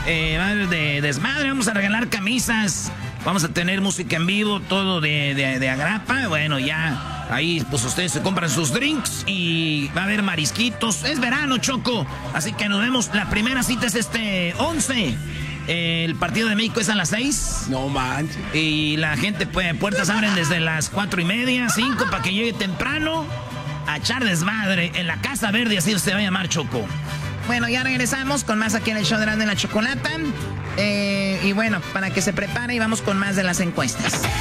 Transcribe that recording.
Va a haber de desmadre, vamos a regalar camisas, vamos a tener música en vivo, todo de agrapa. Bueno, ya ahí pues ustedes se compran sus drinks y va a haber marisquitos. Es verano, Choco, así que nos vemos. La primera cita es este 11. El partido de México es a las 6. No manches. Y la gente, pues, puertas abren desde las 4:30, 5, para que llegue temprano a echar desmadre en la Casa Verde, así se va a llamar, Choco. Bueno, ya regresamos con más aquí en el show de Erasmo y la Chocolata. Y bueno, para que se prepare y vamos con más de las encuestas.